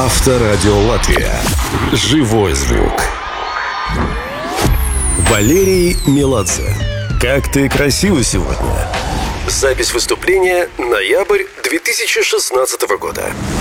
Авторадио Латвия. Живой звук. Валерий Меладзе. Как ты красива сегодня. Запись выступления ноябрь 2016 года.